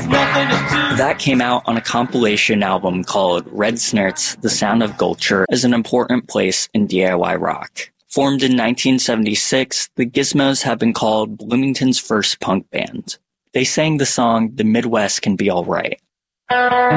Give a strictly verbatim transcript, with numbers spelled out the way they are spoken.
That came out on a compilation album called Red Snert's The Sound of Gulcher as an important place in D I Y rock. Formed in nineteen seventy-six, the Gizmos have been called Bloomington's first punk band. They sang the song The Midwest Can Be Alright.